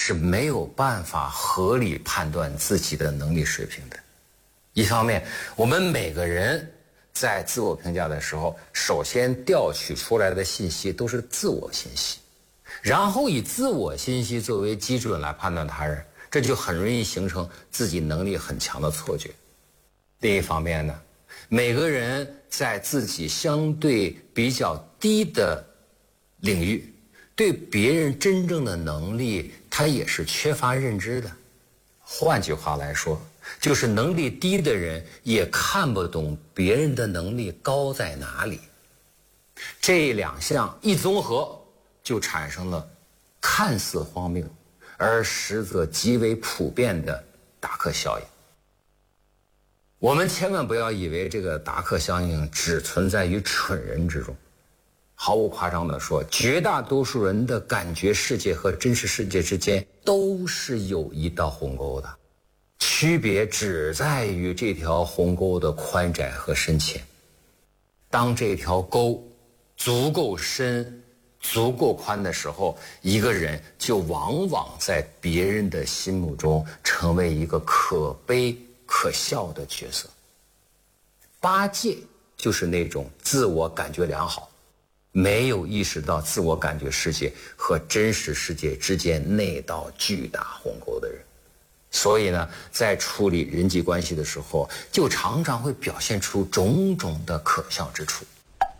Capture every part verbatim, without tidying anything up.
是没有办法合理判断自己的能力水平的。一方面，我们每个人在自我评价的时候，首先调取出来的信息都是自我信息，然后以自我信息作为基准来判断他人，这就很容易形成自己能力很强的错觉。另一方面呢，每个人在自己相对比较低的领域，对别人真正的能力他也是缺乏认知的。换句话来说，就是能力低的人也看不懂别人的能力高在哪里。这两项一综合，就产生了看似荒谬而实则极为普遍的达克效应。我们千万不要以为这个达克效应只存在于蠢人之中。毫无夸张地说，绝大多数人的感觉世界和真实世界之间都是有一道鸿沟的，区别只在于这条鸿沟的宽窄和深浅。当这条沟足够深、足够宽的时候，一个人就往往在别人的心目中成为一个可悲可笑的角色。八戒就是那种自我感觉良好，没有意识到自我感觉世界和真实世界之间那道巨大鸿沟的人。所以呢，在处理人际关系的时候，就常常会表现出种种的可笑之处。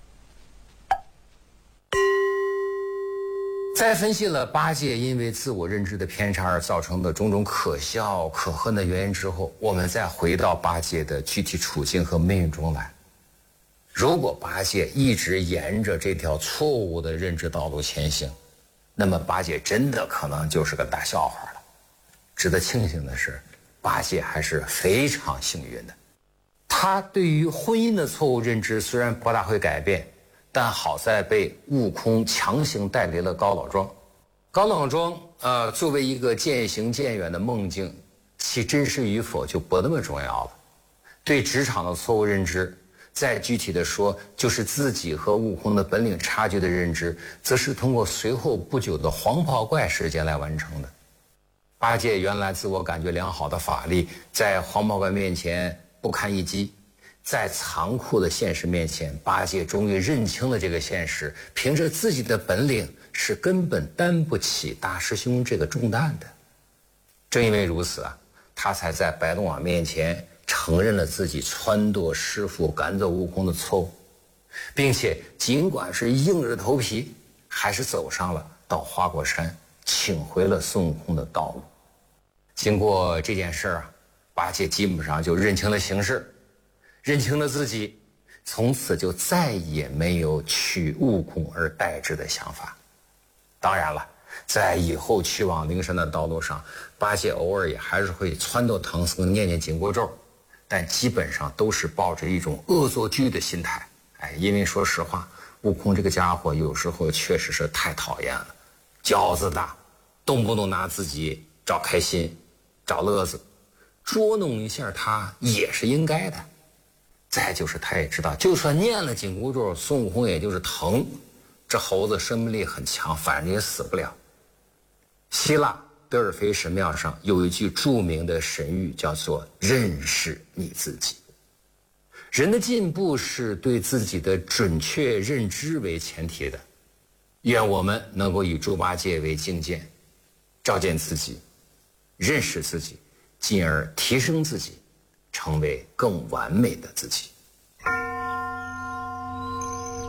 在分析了八戒因为自我认知的偏差而造成的种种可笑可恨的原因之后，我们再回到八戒的具体处境和命运中来。如果八戒一直沿着这条错误的认知道路前行，那么八戒真的可能就是个大笑话了。值得庆幸的是，八戒还是非常幸运的。他对于婚姻的错误认知虽然不大会改变，但好在被悟空强行带离了高老庄。高老庄呃，作为一个渐行渐远的梦境，其真实与否就不那么重要了。对职场的错误认知，再具体的说，就是自己和悟空的本领差距的认知，则是通过随后不久的黄袍怪事件来完成的。八戒原来自我感觉良好的法力，在黄袍怪面前不堪一击。在残酷的现实面前，八戒终于认清了这个现实，凭着自己的本领是根本担不起大师兄这个重担的。正因为如此啊，他才在白龙王面前承认了自己撺掇师傅赶走悟空的错误，并且尽管是硬着头皮，还是走上了到花果山请回了孙悟空的道路。经过这件事啊，八戒基本上就认清了形势，认清了自己，从此就再也没有取悟空而代之的想法。当然了，在以后去往灵山的道路上，八戒偶尔也还是会撺掇唐僧念念紧箍咒，但基本上都是抱着一种恶作剧的心态。哎，因为说实话，悟空这个家伙有时候确实是太讨厌了，骄傲自大，动不动拿自己找开心找乐子，捉弄一下他也是应该的。再就是他也知道，就算念了紧箍咒，孙悟空也就是疼，这猴子生命力很强，反正也死不了。希腊德尔菲神庙上有一句著名的神谕，叫做认识你自己。人的进步是对自己的准确认知为前提的。愿我们能够以猪八戒为镜鉴，照见自己，认识自己，进而提升自己，成为更完美的自己。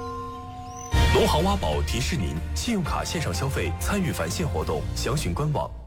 农行挖宝提示您：信用卡线上消费参与返现活动，详询官网。